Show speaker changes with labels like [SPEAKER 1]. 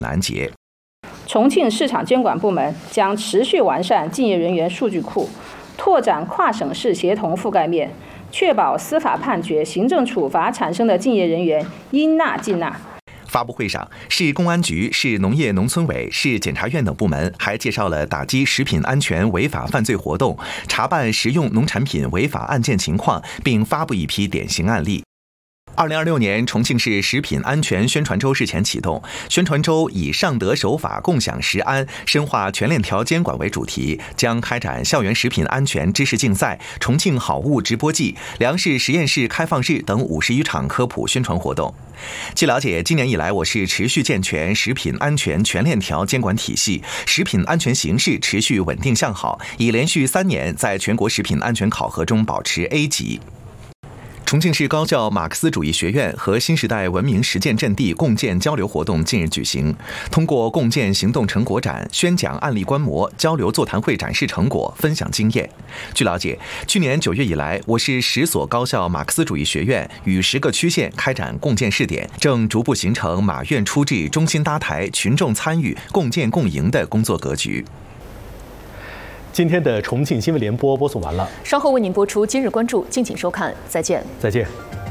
[SPEAKER 1] 拦截。
[SPEAKER 2] 重庆市场监管部门将持续完善竞业人员数据库，拓展跨省市协同覆盖面，确保司法判决、行政处罚产生的竞业人员应纳尽纳。
[SPEAKER 1] 发布会上，市公安局、市农业农村委、市检察院等部门还介绍了打击食品安全违法犯罪活动、查办食用农产品违法案件情况，并发布一批典型案例。2026年，重庆市食品安全宣传周日前启动。宣传周以上德守法、共享食安、深化全链条监管为主题，将开展校园食品安全知识竞赛、重庆好物直播季、粮食实验室开放日等50余场科普宣传活动。据了解，今年以来，我市持续健全食品安全全链条监管体系，食品安全形势持续稳定向好，已连续3年在全国食品安全考核中保持 A 级。重庆市高校马克思主义学院和新时代文明实践阵地共建交流活动近日举行，通过共建行动成果展、宣讲案例观摩、交流座谈会展示成果、分享经验。据了解，去年9月以来，我市10所高校马克思主义学院与10个区县开展共建试点，正逐步形成马院出治、中心搭台、群众参与、共建共赢的工作格局。
[SPEAKER 3] 今天的重庆新闻联播播送完了，
[SPEAKER 4] 稍后为您播出今日关注，敬请收看，再见。
[SPEAKER 3] 再见。